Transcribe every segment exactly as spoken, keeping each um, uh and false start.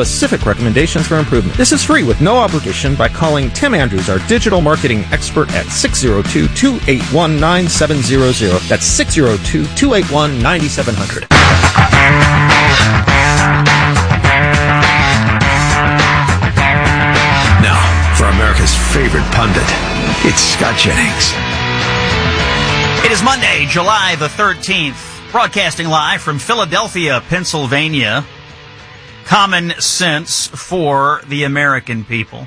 specific recommendations for improvement. This is free with no obligation by calling Tim Andrews, our digital marketing expert, at six oh two, two eight one, nine seven zero zero. That's six oh two, two eight one, nine seven zero zero. Now, for America's favorite pundit, it's Scott Jennings. It is Monday, July the thirteenth, broadcasting live from Philadelphia, Pennsylvania. Common sense for the American people.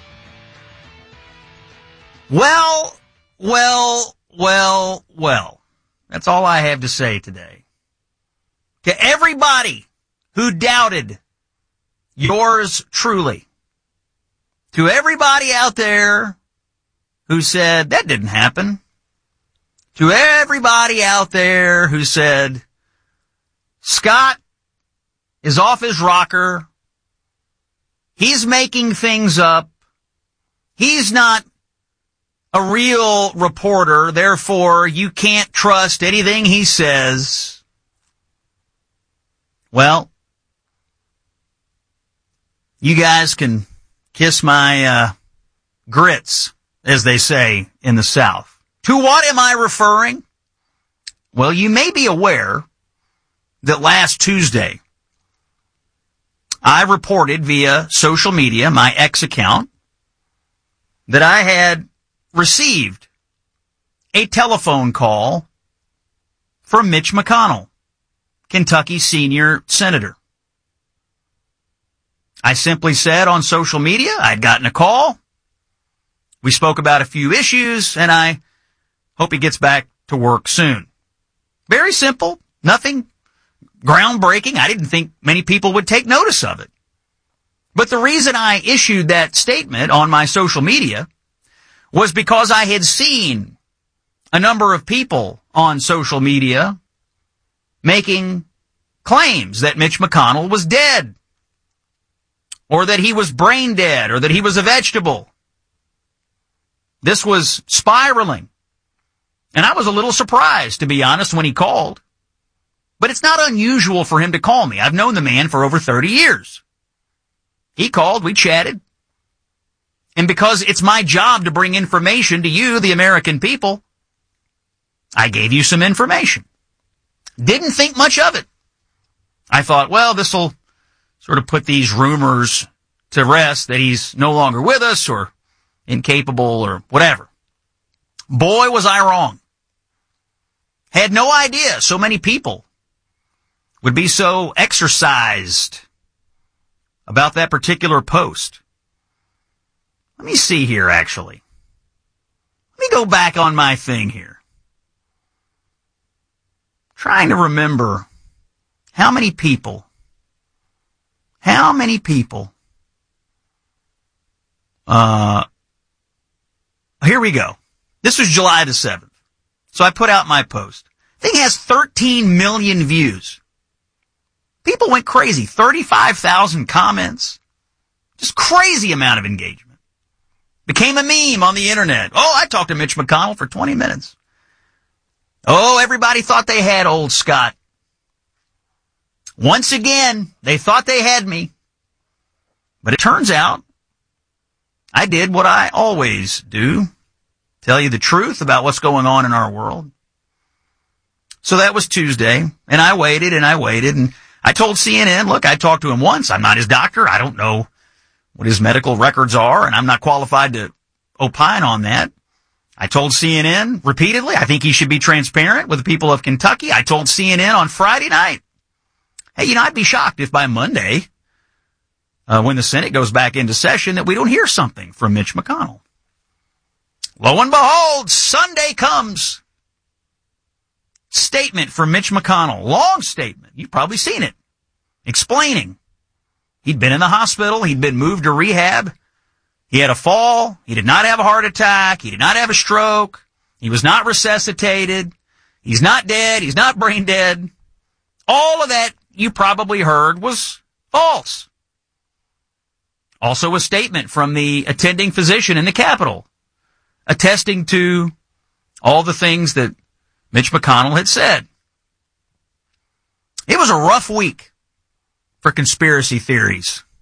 Well, well, well, well. That's all I have to say today. To everybody who doubted yours truly, to everybody out there who said that didn't happen, to everybody out there who said Scott is off his rocker, he's making things up, he's not a real reporter, therefore you can't trust anything he says. Well, you guys can kiss my uh, grits, as they say in the South. To what am I referring? Well, you may be aware that last Tuesday, I reported via social media, my X account, that I had received a telephone call from Mitch McConnell, Kentucky's senior senator. I simply said on social media I'd gotten a call. We spoke about a few issues, and I hope he gets back to work soon. Very simple. Nothing groundbreaking. I didn't think many people would take notice of it. But the reason I issued that statement on my social media was because I had seen a number of people on social media making claims that Mitch McConnell was dead, or that he was brain dead, or that he was a vegetable. This was spiraling. And I was a little surprised, to be honest, when he called. But it's not unusual for him to call me. I've known the man for over thirty years. He called, we chatted. And because it's my job to bring information to you, the American people, I gave you some information. Didn't think much of it. I thought, well, this will sort of put these rumors to rest that he's no longer with us or incapable or whatever. Boy, was I wrong. Had no idea so many people would be so exercised about that particular post. Let me see here, actually. Let me go back on my thing here. Trying to remember how many people, how many people, uh, here we go. This was July the seventh. So I put out my post. Thing has thirteen million views. People went crazy. thirty-five thousand comments. Just crazy amount of engagement. Became a meme on the internet. Oh, I talked to Mitch McConnell for twenty minutes. Oh, everybody thought they had old Scott. Once again, they thought they had me. But it turns out I did what I always do. Tell you the truth about what's going on in our world. So that was Tuesday, and I waited and I waited, and I told C N N, look, I talked to him once. I'm not his doctor. I don't know what his medical records are, and I'm not qualified to opine on that. I told C N N repeatedly, I think he should be transparent with the people of Kentucky. I told C N N on Friday night, hey, you know, I'd be shocked if by Monday, uh, when the Senate goes back into session, that we don't hear something from Mitch McConnell. Lo and behold, Sunday comes. Statement from Mitch McConnell. Long statement. You've probably seen it. Explaining. He'd been in the hospital. He'd been moved to rehab. He had a fall. He did not have a heart attack. He did not have a stroke. He was not resuscitated. He's not dead. He's not brain dead. All of that you probably heard was false. Also a statement from the attending physician in the Capitol, attesting to all the things that Mitch McConnell had said. It was a rough week for conspiracy theories